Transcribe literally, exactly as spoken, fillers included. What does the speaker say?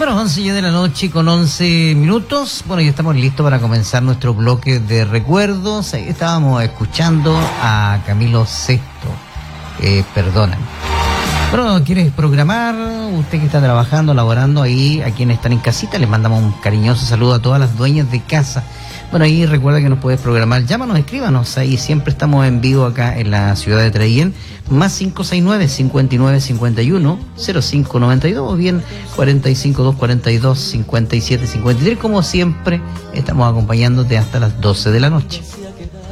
Bueno, once ya de la noche con once minutos. Bueno, ya estamos listos para comenzar nuestro bloque de recuerdos. Ahí estábamos escuchando a Camilo Sesto. Eh, perdonan. Bueno, ¿quieres programar? Usted que está trabajando, laborando ahí, a quienes están en casita, les mandamos un cariñoso saludo a todas las dueñas de casa. Bueno, ahí recuerda que nos puedes programar. Llámanos, escríbanos. Ahí siempre estamos en vivo acá en la ciudad de Traillén. Más cinco seis nueve, cincuenta y nueve cincuenta y uno, cero cinco noventa y dos o bien cuarenta y cinco dos cuarenta y dos, cincuenta y siete cincuenta y tres. Como siempre, estamos acompañándote hasta las doce de la noche.